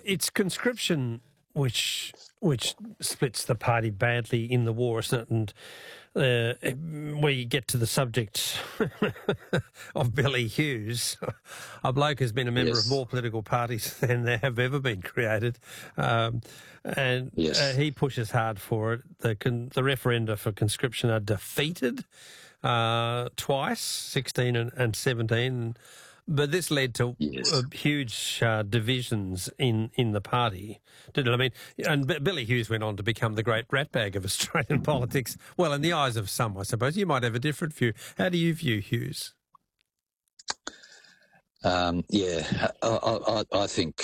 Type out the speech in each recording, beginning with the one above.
it's conscription which splits the party badly in the war, isn't it? And where you get to the subject of Billy Hughes, a bloke who's been a member of more political parties than there have ever been created, and he pushes hard for it. The referenda for conscription are defeated twice, 16 and 17. But this led to huge divisions in the party, didn't it? I mean, and Billy Hughes went on to become the great ratbag of Australian politics. Well, in the eyes of some, I suppose. You might have a different view. How do you view Hughes? I think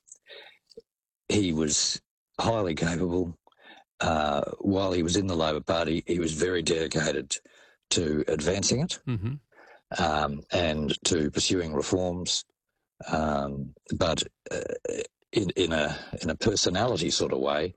he was highly capable. While he was in the Labor Party, he was very dedicated to advancing it. Mm-hmm. And to pursuing reforms, but in a personality sort of way.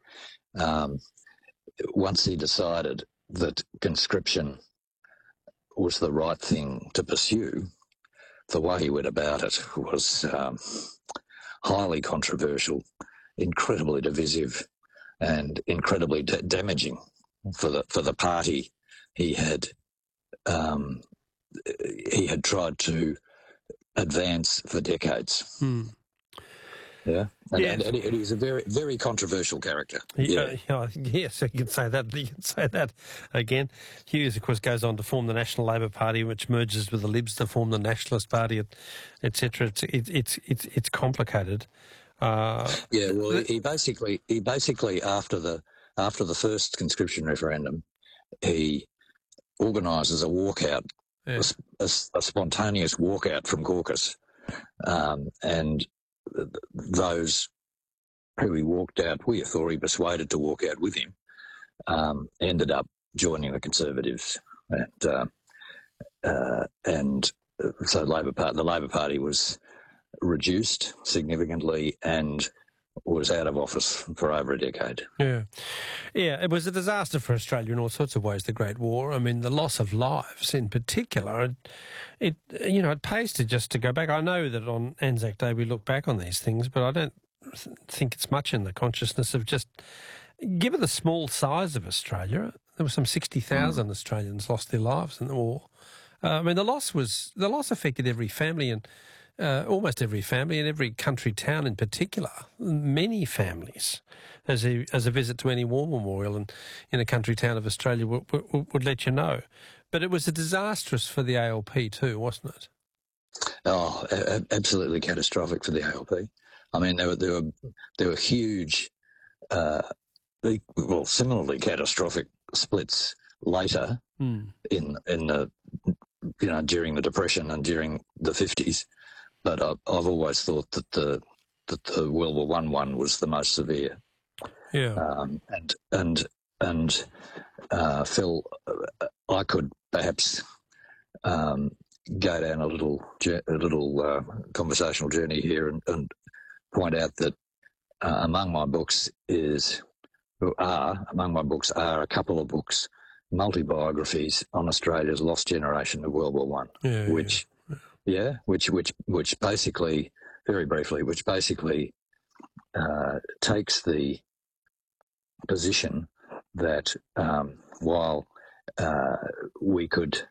Once he decided that conscription was the right thing to pursue, the way he went about it was highly controversial, incredibly divisive, and incredibly damaging for the party he had tried to advance for decades. Yeah, and he's a very, very controversial character. Yes, you can say that. You can say that again. Hughes, of course, goes on to form the National Labor Party, which merges with the Libs to form the Nationalist Party, etc. It's complicated. He basically after the first conscription referendum, he organises a walkout. A spontaneous walkout from caucus, and those who he walked out with, or he persuaded to walk out with him, ended up joining the Conservatives, and so the Labor Party was reduced significantly and was out of office for over a decade. Yeah, it was a disaster for Australia in all sorts of ways, the Great War. I mean, the loss of lives in particular, it pays to just to go back. I know that on Anzac Day we look back on these things, but I don't think it's much in the consciousness of just, given the small size of Australia, there were some 60,000 Australians lost their lives in the war. I mean, the loss affected every family and almost every family in every country town in particular, many families, as a visit to any war memorial in a country town of Australia would let you know. But it was disastrous for the ALP too, wasn't it? Oh, absolutely catastrophic for the ALP. I mean, there were huge, similarly catastrophic splits later in the during the Depression and during the 50s. But I've always thought that the World War I one was the most severe. Yeah. Phil, I could perhaps go down a little conversational journey here and point out that among my books are a couple of books, multi-biographies on Australia's lost generation of World War One, which basically, very briefly, takes the position that while we could,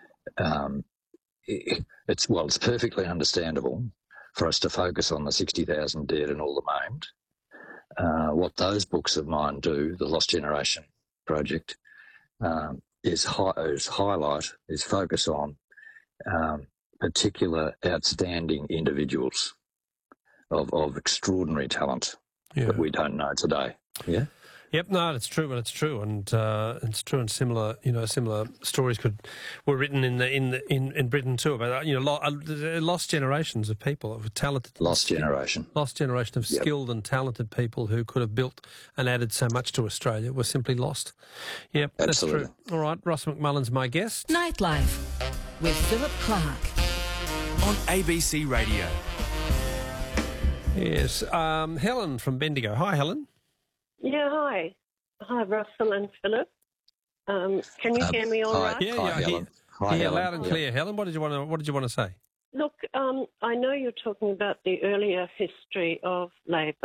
it's perfectly understandable for us to focus on the 60,000 dead and all the maimed. What those books of mine do, the Lost Generation Project, is focus on particular outstanding individuals of extraordinary talent that we don't know today. Yeah. Yep, no, it's true, and it's true, and similar stories were written in Britain too about lost generations of people, of talented, lost generation of skilled and talented people who could have built and added so much to Australia were simply lost. Yep, absolutely. That's true. All right, Ross McMullen's my guest. Nightlife with Philip Clark on ABC Radio. Yes, Helen from Bendigo. Hi, Helen. Yeah, hi. Hi, Russell and Philip. Can you hear me all right? Yeah, hi, Helen. Hi, Helen. Loud and clear. Helen, what did you want to say? Look, I know you're talking about the earlier history of Labor.